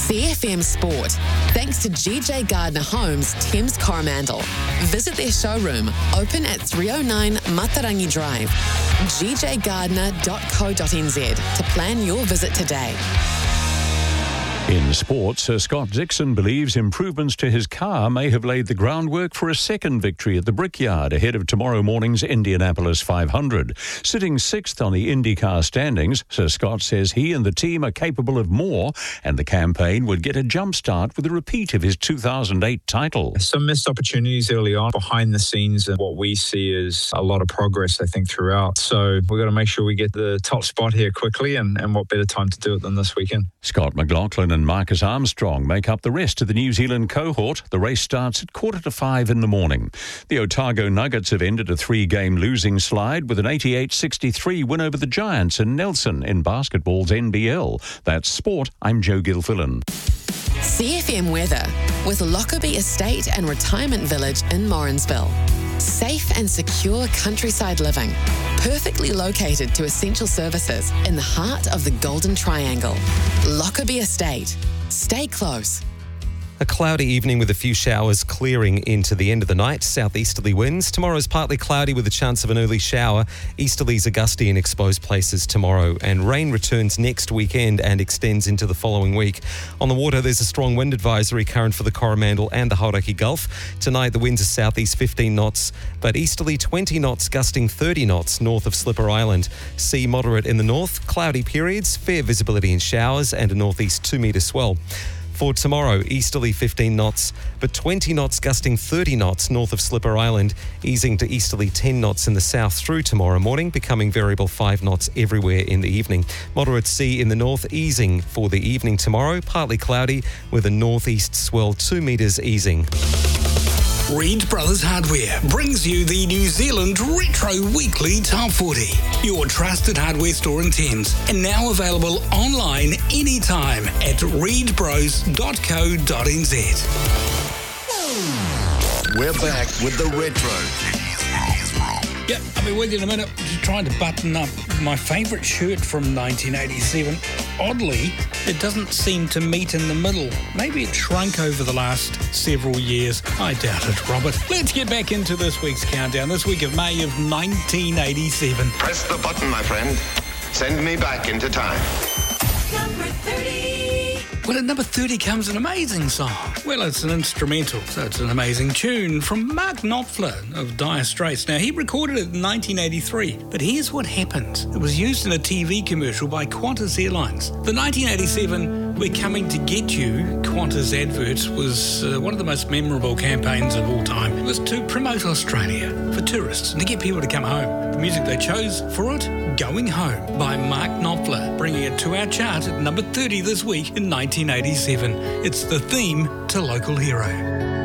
CFM Sport, thanks to GJ Gardner Homes, Thames Coromandel. Visit their showroom, open at 309 Matarangi Drive, gjgardner.co.nz to plan your visit today. In sports, Sir Scott Dixon believes improvements to his car may have laid the groundwork for a second victory at the Brickyard ahead of tomorrow morning's Indianapolis 500. Sitting sixth on the IndyCar standings, Sir Scott says he and the team are capable of more, and the campaign would get a jump start with a repeat of his 2008 title. Some missed opportunities early on. Behind the scenes, and what we see is a lot of progress, I think, throughout. So we've got to make sure we get the top spot here quickly, and what better time to do it than this weekend. Scott McLaughlin and Marcus Armstrong make up the rest of the New Zealand cohort. The race starts at 4:45 in the morning. The Otago Nuggets have ended a 3-game losing slide with an 88-63 win over the Giants and Nelson in basketball's NBL. That's sport. I'm Joe Gilfillan. CFM weather with Lockerbie Estate and Retirement Village in Morrinsville. Safe and secure countryside living, perfectly located to essential services in the heart of the Golden Triangle. Lockerbie Estate. Stay close. A cloudy evening with a few showers clearing into the end of the night. Southeasterly winds. Tomorrow's partly cloudy with a chance of an early shower. Easterlies are gusty in exposed places tomorrow. And rain returns next weekend and extends into the following week. On the water, there's a strong wind advisory current for the Coromandel and the Hauraki Gulf. Tonight, the winds are southeast 15 knots, but easterly 20 knots, gusting 30 knots north of Slipper Island. Sea moderate in the north. Cloudy periods, fair visibility in showers, and a northeast 2-metre swell. For tomorrow, easterly 15 knots, but 20 knots gusting 30 knots north of Slipper Island, easing to easterly 10 knots in the south through tomorrow morning, becoming variable 5 knots everywhere in the evening. Moderate sea in the north, easing for the evening tomorrow, partly cloudy with a northeast swell 2 metres easing. Reed Brothers Hardware brings you the New Zealand Retro Weekly Top 40, your trusted hardware store in Thames, and now available online anytime at reedbros.co.nz. We're back with the Retro. Yep, I'll be with you in a minute. Just trying to button up my favourite shirt from 1987. Oddly, it doesn't seem to meet in the middle. Maybe it shrunk over the last several years. I doubt it, Robert. Let's get back into this week's countdown. This week of May of 1987. Press the button, my friend. Send me back into time. Number 30. Well, at number 30 comes an amazing song. Well, it's an instrumental, so it's an amazing tune from Mark Knopfler of Dire Straits. Now, he recorded it in 1983, but here's what happened. It was used in a TV commercial by Qantas Airlines. The 1987 We're Coming to Get You Qantas advert was one of the most memorable campaigns of all time. It was to promote Australia for tourists and to get people to come home. The music they chose for it, Going Home by Mark Knopfler, bringing it to our chart at number 30 this week in 1987. It's the theme to Local Hero.